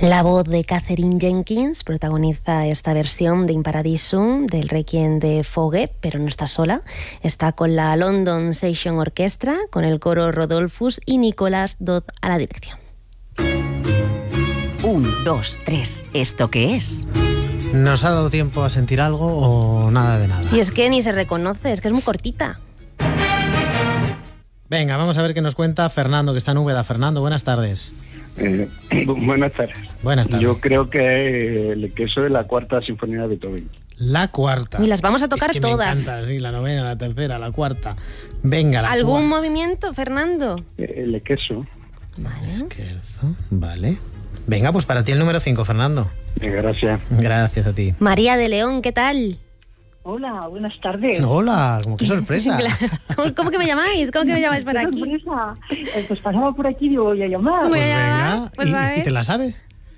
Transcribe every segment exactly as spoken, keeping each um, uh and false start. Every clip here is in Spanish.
La voz de Katherine Jenkins protagoniza esta versión de In Paradisum del Requiem de Fogge, pero no está sola. Está con la London Session Orchestra, con el coro Rodolphus y Nicolas Dodd a la dirección. Un, dos, tres. ¿Esto qué es? ¿Nos ha dado tiempo a sentir algo o nada de nada? Si es que ni se reconoce, es que es muy cortita. Venga, vamos a ver qué nos cuenta Fernando, que está en Úbeda. Fernando, buenas tardes. Eh, buenas tardes. Buenas tardes. Yo creo que el queso de la cuarta sinfonía de Beethoven. La cuarta. Y las vamos a tocar es que todas. Me encanta, sí, la novena, la tercera, la cuarta. Venga, la ¿Algún cuarta. movimiento, Fernando? Eh, el queso. Vale. Esquerzo, vale. Venga, pues para ti el número cinco, Fernando. Eh, gracias. Gracias a ti. María de León, ¿qué tal? Hola, buenas tardes. Hola, como qué sorpresa. Claro. ¿Cómo, ¿Cómo que me llamáis? ¿Cómo que me llamáis para ¡Qué aquí? sorpresa! Eh, Pues pasaba por aquí y digo, voy a llamar. Voy Pues a llamar, venga, pues ¿y, a ver. ¿y te la sabes?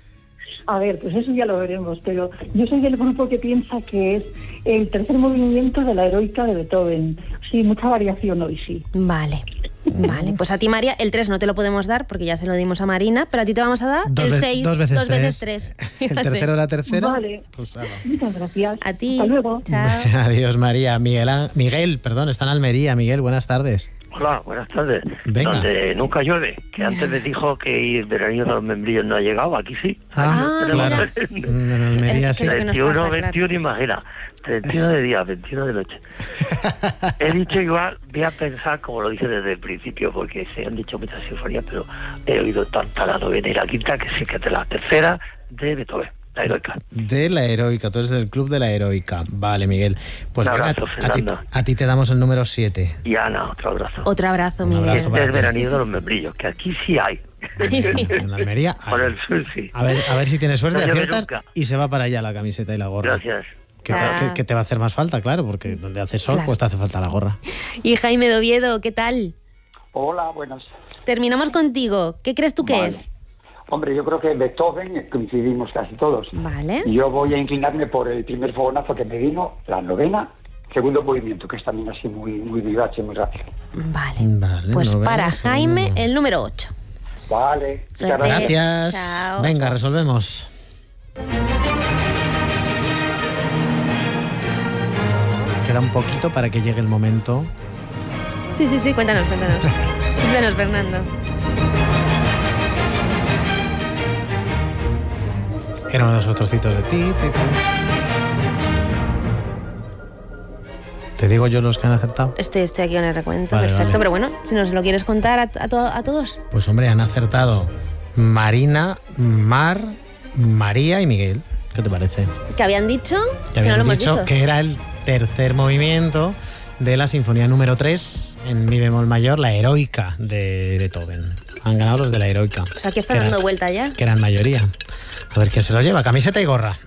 A ver, pues eso ya lo veremos, pero yo soy del grupo que piensa que es el tercer movimiento de la Heroica de Beethoven. Sí, mucha variación hoy, sí. Vale. Vale, pues a ti, María, el tres no te lo podemos dar porque ya se lo dimos a Marina, pero a ti te vamos a dar Dos el ve- seis. dos veces dos veces tres. tres. El tercero de la tercera. Vale. Pues nada. Muchas gracias. A ti. Hasta luego. Chao. Adiós, María. Miguel, Á- Miguel, perdón, está en Almería. Miguel, buenas tardes. Hola, buenas tardes. Venga. Donde nunca llueve, que antes me dijo que el veranillo de los membrillos no ha llegado, aquí sí. Ah, Aquí claro. tenemos- Mm, En Almería Es sí. que- lo que nos veintiuno, pasa, claro. veintiuno, imagina. treinta y uno de día, veintiuno de noche. He dicho igual, voy a pensar, como lo dije desde el principio, porque se han dicho muchas sinfonías, pero he oído tanta la novena y la quinta, que sí que es de la tercera de Beethoven, la Heroica. De la Heroica, tú eres del club de la Heroica. Vale, Miguel. Pues Un venga, abrazo, a, ti, Fernando. a ti te damos el número siete. Y Ana, otro abrazo. Otro abrazo, Un Miguel. abrazo Este para es el ti. veranillo de los membrillos, que aquí sí hay. Ay, sí. En Almería. Por ay. el sur, sí. A ver, a ver si tienes suerte, No llueve aciertas nunca. y se va para allá la camiseta y la gorra. Gracias. Que te, Ah. que- que te va a hacer más falta, claro, porque donde hace sol, Claro. pues te hace falta la gorra. Y Jaime de Oviedo, ¿qué tal? Hola, buenas. Terminamos contigo. ¿Qué crees tú que Vale. es? Hombre, yo creo que Beethoven coincidimos casi todos. Vale. Yo voy a inclinarme por el primer fogonazo que me vino, la novena, segundo movimiento, que es también así muy muy vivace, muy rápido. Vale. Vale, Pues novena, para Jaime, segundo. el número ocho. Vale, muchas Suerte. gracias. Gracias. Chao. Venga, resolvemos. Queda un poquito para que llegue el momento. Sí, sí, sí, cuéntanos, cuéntanos. Cuéntanos, Fernando. Era uno de esos trocitos de ti. Te, te digo yo los que han acertado. Estoy, estoy aquí con el recuento, Vale, perfecto. vale. Pero bueno, si nos lo quieres contar a, a, to- a todos. Pues hombre, han acertado Marina, Mar, María y Miguel. ¿Qué te parece? ¿Qué habían dicho? Que no habían lo hemos dicho dicho. que era el tercer movimiento de la sinfonía número tres en mi bemol mayor, la Heroica de Beethoven. Han ganado los de la Heroica. O sea, aquí está que dando eran- vuelta ya. Que eran mayoría. A ver quién se los lleva. Camiseta y gorra.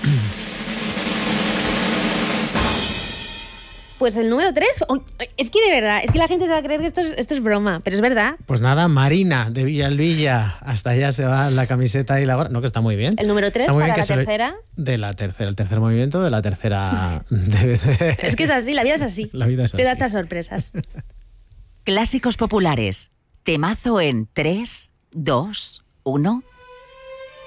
Pues el número tres. Es que de verdad, es que la gente se va a creer que esto es, esto es broma, pero es verdad. Pues nada, Marina de Villalvilla. Hasta allá se va la camiseta y la gorra. No, que está muy bien. El número tres Está muy para bien que la se lo- tercera. De la tercera, el tercer movimiento de la tercera. de- de- Es que es así, la vida es así. La vida es Te da así. estas sorpresas. Clásicos populares. Temazo en tres, dos, uno.